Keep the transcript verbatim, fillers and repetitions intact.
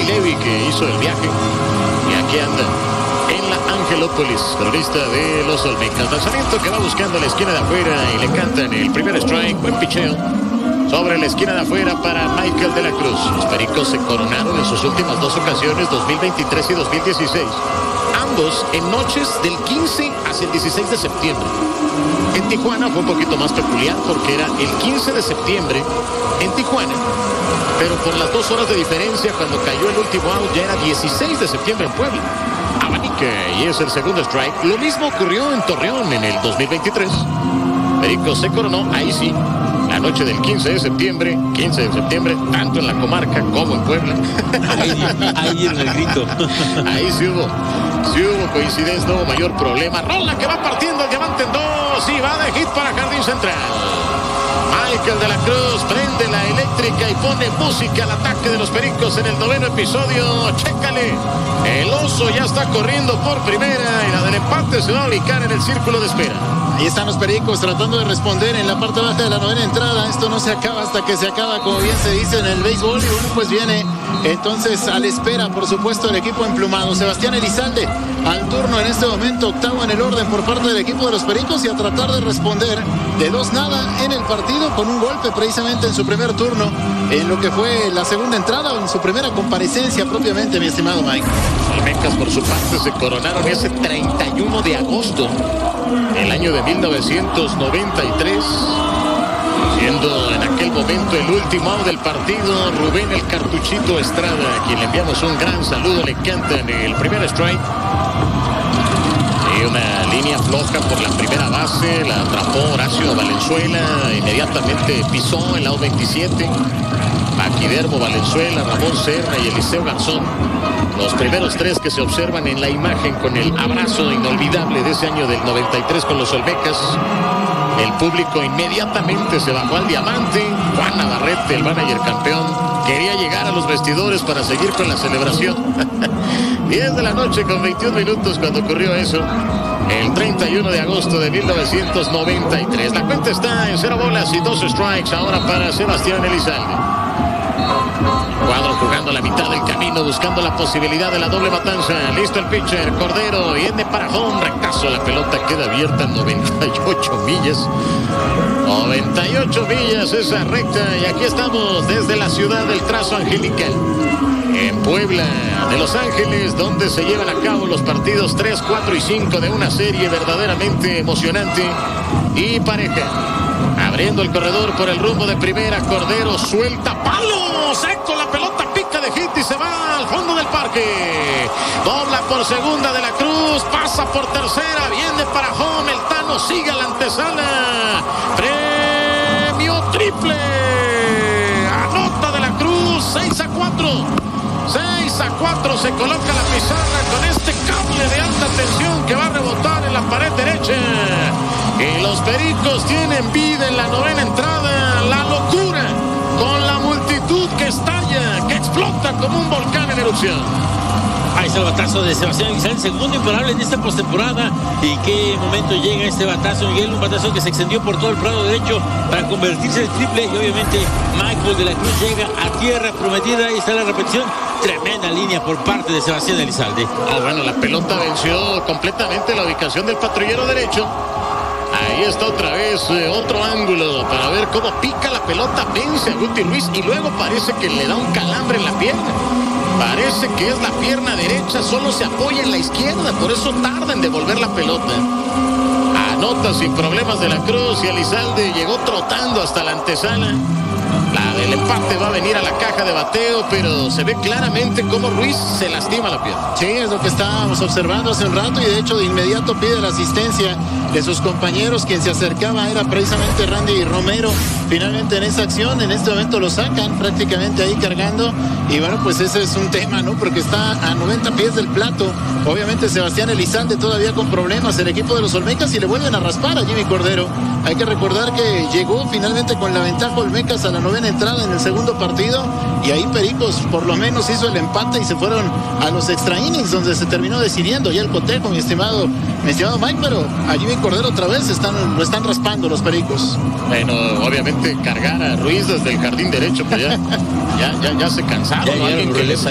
Chevy que hizo el viaje. Y aquí anda en la Angelópolis, cronista de los Olmecas. Lanzamiento que va buscando la esquina de afuera y le cantan el primer strike. Buen picheo sobre la esquina de afuera para Michael de la Cruz. Los Pericos se coronaron en sus últimas dos ocasiones, dos mil veintitrés y dos mil dieciséis. Ambos en noches del quince hacia el dieciséis de septiembre. En Tijuana fue un poquito más peculiar porque era el quince de septiembre en Tijuana. Pero por las dos horas de diferencia, cuando cayó el último out, ya era dieciséis de septiembre en Puebla. Abanique, y es el segundo strike. Lo mismo ocurrió en Torreón en el dos mil veintitrés. Pericos se coronó, ahí sí, la noche del quince de septiembre, quince de septiembre, tanto en la comarca como en Puebla. Ahí, ahí en el grito. Ahí sí hubo, sí hubo coincidencia, no hubo mayor problema. Rola que va partiendo el diamante en dos y va de hit para Jardín Central. Michael de la Cruz prende la eléctrica y pone música al ataque de los Pericos en el noveno episodio. Chécale, el oso ya está corriendo por primera y la del empate se va a ubicar en el círculo de espera. Ahí están los Pericos tratando de responder en la parte baja de la novena entrada. Esto no se acaba hasta que se acaba, como bien se dice en el béisbol. Y bueno, pues viene entonces a la espera, por supuesto, el equipo emplumado. Sebastián Elizalde al turno en este momento, octavo en el orden por parte del equipo de los Pericos, y a tratar de responder de dos nada en el partido con un golpe precisamente en su primer turno, en lo que fue la segunda entrada, en su primera comparecencia propiamente, mi estimado Mike. Los Mecas, por su parte, se coronaron ese treinta y uno de agosto el año de mil novecientos noventa y tres, siendo en aquel momento el último out del partido Rubén el Cartuchito Estrada, a quien le enviamos un gran saludo. Le cantan el primer strike y una línea floja por la primera base, la atrapó Horacio Valenzuela, inmediatamente pisó el out veintisiete. Paquidermo Valenzuela, Ramón Serra y Eliseo Garzón, los primeros tres que se observan en la imagen con el abrazo inolvidable de ese año del noventa y tres con los Olmecas. El público inmediatamente se bajó al diamante. Juan Navarrete, el manager campeón, quería llegar a los vestidores para seguir con la celebración. diez de la noche con veintiún minutos cuando ocurrió eso, el treinta y uno de agosto de mil novecientos noventa y tres. La cuenta está en cero bolas y dos strikes ahora para Sebastián Elizalde. Cuadro jugando la mitad del camino, buscando la posibilidad de la doble matanza. Listo el pitcher, Cordero, viene para home, rectazo, la pelota queda abierta, noventa y ocho millas. noventa y ocho millas esa recta, y aquí estamos desde la ciudad del trazo angelical, en Puebla de Los Ángeles, donde se llevan a cabo los partidos tres, cuatro y cinco de una serie verdaderamente emocionante y pareja. Abriendo el corredor por el rumbo de primera, Cordero suelta palo seco, la pelota pica de hit y se va al fondo del parque. Dobla por segunda de la Cruz, pasa por tercera, viene para home, el Tano sigue a la antesala. Premio triple. Anota de la Cruz, seis a cuatro. seis a cuatro se coloca la pizarra con este cable de alta tensión que va a rebotar en la pared derecha. Y los Pericos tienen vida en la novena entrada. La locura con la multitud que estalla, que explota como un volcán en erupción. Ahí está el batazo de Sebastián Elizalde, segundo imparable en esta postemporada. Y qué momento llega este batazo, Miguel, un batazo que se extendió por todo el prado derecho para convertirse en triple. Y obviamente Michael de la Cruz llega a tierra prometida. Ahí está la repetición. Tremenda línea por parte de Sebastián Elizalde. Ah, bueno, la pelota venció completamente la ubicación del patrullero derecho. Ahí está otra vez eh, otro ángulo para ver cómo pica la pelota, vence a Guti Ruiz y luego parece que le da un calambre en la pierna. Parece que es la pierna derecha, solo se apoya en la izquierda, por eso tarda en devolver la pelota. Anota sin problemas de la Cruz y Elizalde llegó trotando hasta la antesala. La del empate va a venir a la caja de bateo, pero se ve claramente cómo Ruiz se lastima la pierna. Sí, es lo que estábamos observando hace un rato, y de hecho de inmediato pide la asistencia de sus compañeros. Quien se acercaba era precisamente Randy Romero. Finalmente en esa acción, en este momento lo sacan prácticamente ahí cargando, y bueno, pues ese es un tema, ¿no? Porque está a noventa pies del plato. Obviamente Sebastián Elizalde todavía con problemas, el equipo de los Olmecas, y le vuelven a raspar a Jimmy Cordero. Hay que recordar que llegó finalmente con la ventaja Olmecas a la novena entrada en el segundo partido, y ahí Pericos por lo menos hizo el empate y se fueron a los extra innings, donde se terminó decidiendo ya el cotejo, mi estimado, mi estimado Mike. Pero a Jimmy Cordero otra vez están, lo están raspando los Pericos. Bueno, obviamente cargar a Ruiz desde el jardín derecho, pues ya, ya, ya, ya se cansaron, ya, ¿no? Alguien que les